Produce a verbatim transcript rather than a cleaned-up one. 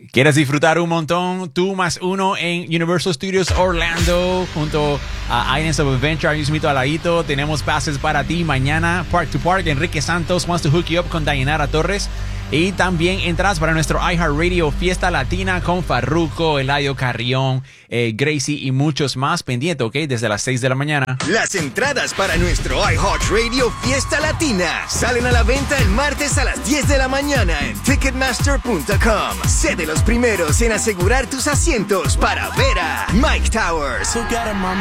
¿Quieres disfrutar un montón? Tú más uno en Universal Studios Orlando junto a Islands of Adventure, ahí mismo al ladito. Tenemos pases para ti mañana, Park to Park. Enrique Santos wants to hook you up con Dayanara Torres. Y también entras para nuestro iHeartRadio Fiesta Latina con Farruko, Eladio Carrión, eh, Gracie y muchos más. Pendiente, ¿ok? Desde las seis de la mañana. Las entradas para nuestro iHeartRadio Fiesta Latina salen a la venta el martes a las diez de la mañana en Ticketmaster punto com. Sé de los primeros en asegurar tus asientos para ver a Mike Towers,